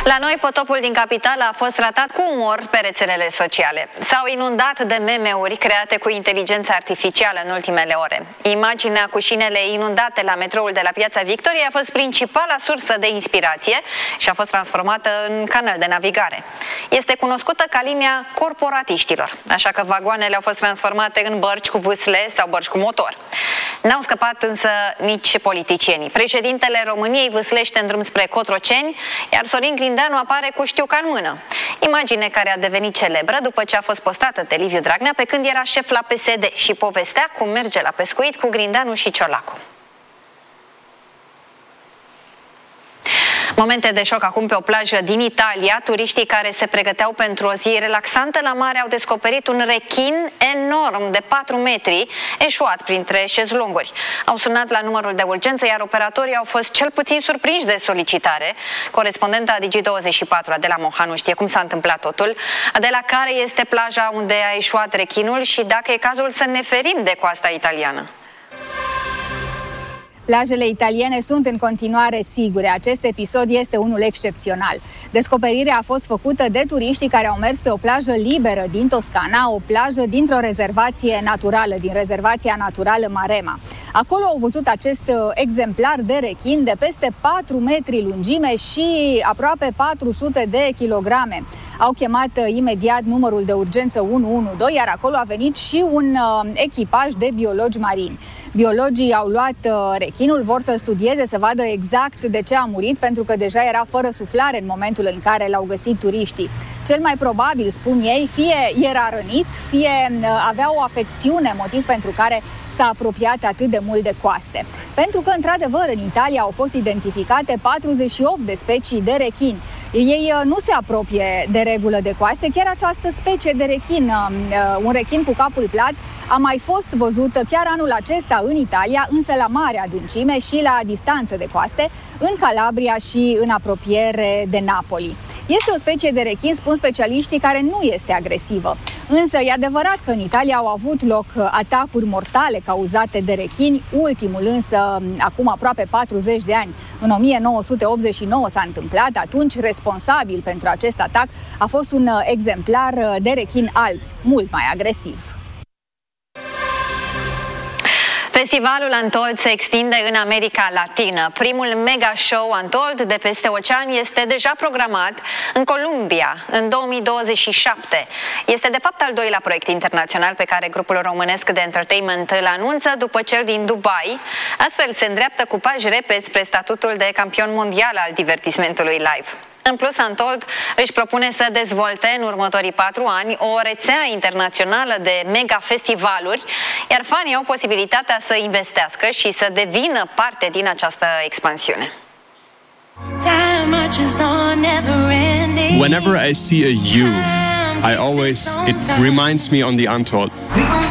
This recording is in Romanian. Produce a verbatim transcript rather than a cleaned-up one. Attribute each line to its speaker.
Speaker 1: La noi, potopul din capitală a fost tratat cu umor pe rețelele sociale. S-au inundat de meme-uri create cu inteligență artificială în ultimele ore. Imaginea cu șinele inundate la metroul de la Piața Victoriei a fost principala sursă de inspirație și a fost transformată în canal de navigare. Este cunoscută ca linia corporatiștilor, așa că vagoanele au fost transformate în bărci cu vâsle sau bărci cu motor. N-au scăpat însă nici politicienii. Președintele României vâslește în drum spre Cotroceni, iar Sorin Grindeanu apare cu știuca în mână. Imagine care a devenit celebră după ce a fost postată de Liviu Dragnea pe când era șef la P S D și povestea cum merge la pescuit cu Grindeanu și Ciolacu. Momente de șoc acum pe o plajă din Italia. Turiștii care se pregăteau pentru o zi relaxantă la mare au descoperit un rechin enorm de patru metri eșuat printre șezlonguri. Au sunat la numărul de urgență, iar operatorii au fost cel puțin surprinși de solicitare. Corespondenta Digi douăzeci și patru, Adela Mohanu, știe cum s-a întâmplat totul. Adela, care este plaja unde a eșuat rechinul și dacă e cazul să ne ferim de coasta italiană?
Speaker 2: Plajele italiene sunt în continuare sigure. Acest episod este unul excepțional. Descoperirea a fost făcută de turiștii care au mers pe o plajă liberă din Toscana, o plajă dintr-o rezervație naturală, din rezervația naturală Marema. Acolo au văzut acest exemplar de rechin de peste patru metri lungime și aproape patru sute de kilograme. Au chemat imediat numărul de urgență unu unu doi, iar acolo a venit și un uh, echipaj de biologi marini. Biologii au luat uh, rechinul, vor să studieze, să vadă exact de ce a murit, pentru că deja era fără suflare în momentul în care l-au găsit turiștii. Cel mai probabil, spun ei, fie era rănit, fie uh, avea o afecțiune, motiv pentru care s-a apropiat atât de mult de coaste. Pentru că, într-adevăr, în Italia au fost identificate patruzeci și opt de specii de rechini. Ei uh, nu se apropie de regulă de coaste, chiar această specie de rechin, uh, un rechin cu capul plat, a mai fost văzută chiar anul acesta în Italia, însă la mare adâncime și la distanță de coaste, în Calabria și în apropiere de Napoli. Este o specie de rechin, spun specialiștii, care nu este agresivă. Însă e adevărat că în Italia au avut loc atacuri mortale cauzate de rechini, ultimul însă acum aproape patruzeci de ani. În o mie nouă sute optzeci și nouă s-a întâmplat, atunci responsabil pentru acest atac a fost un exemplar de rechin alb, mult mai agresiv.
Speaker 1: Festivalul Untold se extinde în America Latină. Primul mega show Untold de peste ocean este deja programat în Columbia în două mii douăzeci și șapte. Este de fapt al doilea proiect internațional pe care grupul românesc de entertainment îl anunță după cel din Dubai. Astfel se îndreaptă cu pași repezi spre statutul de campion mondial al divertismentului live. În plus, Untold își propune să dezvolte în următorii patru ani o rețea internațională de mega-festivaluri, iar fanii au posibilitatea să investească și să devină parte din această expansiune.
Speaker 3: Whenever I see a U, I always, it reminds me on the Untold.